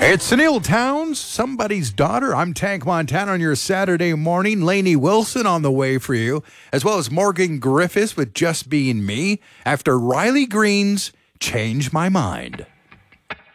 It's Neil Towns, Somebody's Daughter. I'm Tank Montana on your Saturday morning. Lainey Wilson on the way for you, as well as Morgan Griffiths with Just Being Me after Riley Green's Change My Mind.